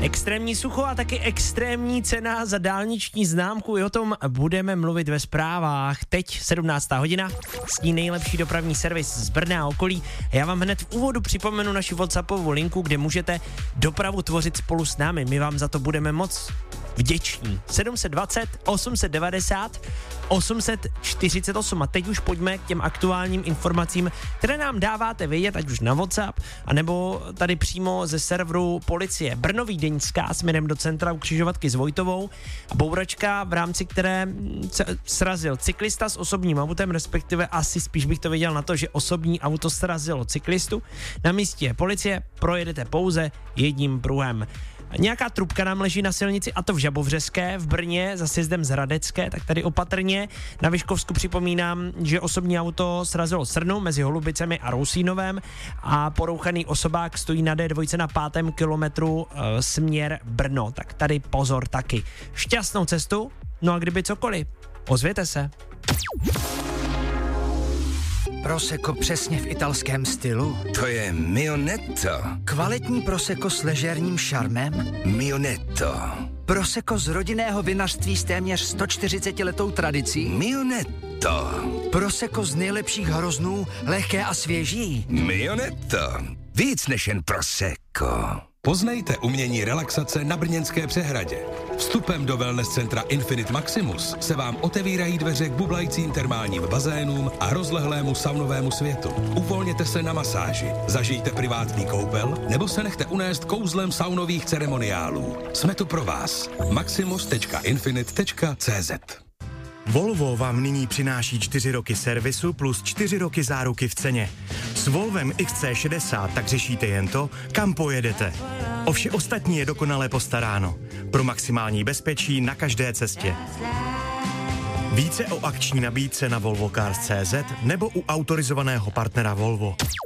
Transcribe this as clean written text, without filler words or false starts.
Extrémní sucho a taky extrémní cena za dálniční známku. I o tom budeme mluvit ve zprávách. Teď 17. hodina, s ní nejlepší dopravní servis z Brna a okolí. Já vám hned v úvodu připomenu naši WhatsAppovou linku, kde můžete dopravu tvořit spolu s námi. My vám za to budeme moc vděční. 720 890 848. A teď už pojďme k těm aktuálním informacím, které nám dáváte vědět, ať už na WhatsApp, anebo tady přímo ze serveru policie. Brno-Vídeňská směrem do centra u křižovatky s Vojtovou. Bouračka, v rámci které srazil cyklista s osobním autem, respektive asi spíš bych to viděl na to, že osobní auto srazilo cyklistu. Na místě policie projedete pouze jedním pruhem. Nějaká trubka nám leží na silnici, a to v Žabovřeské, v Brně, za sjezdem z Hradecké, tak tady opatrně. Na Vyškovsku připomínám, že osobní auto srazilo srnu mezi Holubicemi a Rousínovem a porouchaný osobák stojí na D2 na 5. kilometru směr Brno. Tak tady pozor taky. Šťastnou cestu, no a kdyby cokoliv, ozvěte se. Prosecco přesně v italském stylu? To je Mionetto. Kvalitní Prosecco s ležérním šarmem? Mionetto. Prosecco z rodinného vinařství s téměř 140letou tradicí? Mionetto. Prosecco z nejlepších hroznů, lehké a svěží? Mionetto. Víc než jen Prosecco. Poznejte umění relaxace na Brněnské přehradě. Vstupem do wellness centra Infinite Maximus se vám otevírají dveře k bublajícím termálním bazénům a rozlehlému saunovému světu. Uvolněte se na masáži, zažijte privátní koupel nebo se nechte unést kouzlem saunových ceremoniálů. Jsme tu pro vás. maximus.infinite.cz. Volvo vám nyní přináší 4 roky servisu plus 4 roky záruky v ceně. S Volvem XC60 tak řešíte jen to, kam pojedete. O vše ostatní je dokonale postaráno. Pro maximální bezpečí na každé cestě. Více o akční nabídce na volvocars.cz nebo u autorizovaného partnera Volvo.